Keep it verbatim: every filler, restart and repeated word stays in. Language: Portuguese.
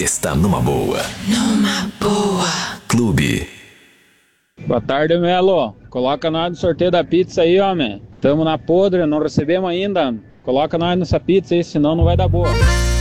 está numa boa. Numa boa. Clube. Boa tarde, Melo. Coloca nós no sorteio da pizza aí, homem. Tamo na podre, não recebemos ainda. Coloca nós nessa pizza aí, senão não vai dar boa.